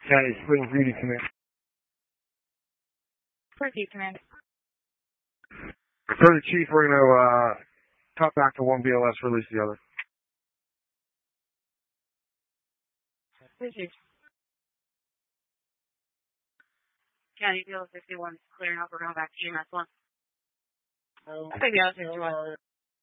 County Spring Beauty Command. Proceed, Command. For the chief, we're going to cut back to one BLS, release the other. Proceed. County BLS 61 clearing up. We're going back to GMS 1. Okay, BLS 61.